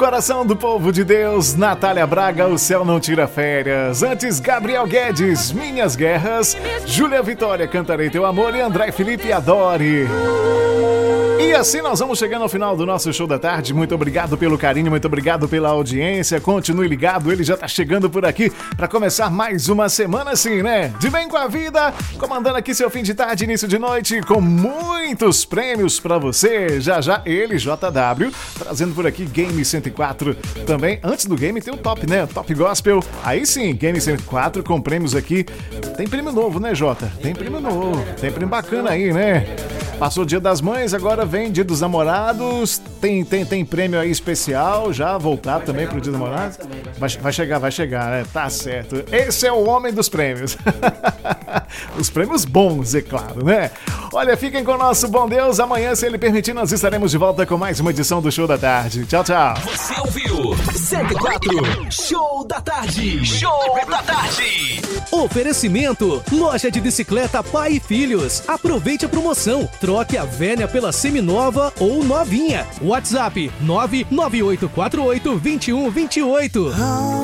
Coração do povo de Deus, Natália Braga, O Céu Não Tira Férias. Antes, Gabriel Guedes, Minhas Guerras. Júlia Vitória, Cantarei Teu Amor. E André Felipe, Adore. E assim nós vamos chegando ao final do nosso show da tarde. Muito obrigado pelo carinho, muito obrigado pela audiência. Continue ligado, ele já tá chegando por aqui para começar mais uma semana assim, né? De bem com a vida, comandando aqui seu fim de tarde, início de noite, com muitos prêmios para você. Já já ele, JW, trazendo por aqui Game 104. Também, antes do game tem o Top, né? Top Gospel. Aí sim, Game 104 com prêmios aqui. Tem prêmio novo, né, Jota? Tem prêmio novo, tem prêmio bacana aí, né? Passou o Dia das Mães, agora vem Dia dos Namorados, tem prêmio aí especial, já voltado também pro Dia dos Namorados. Vai chegar, né? Tá certo. Esse é o homem dos prêmios. Os prêmios bons, é claro, né? Olha, fiquem com o nosso bom Deus. Amanhã, se ele permitir, nós estaremos de volta com mais uma edição do Show da Tarde. Tchau, tchau. Você ouviu 104 Show da Tarde. Show da Tarde. Oferecimento: Loja de Bicicleta Pai e Filhos. Aproveite a promoção. Troque a velha pela seminova ou novinha. WhatsApp 998482128.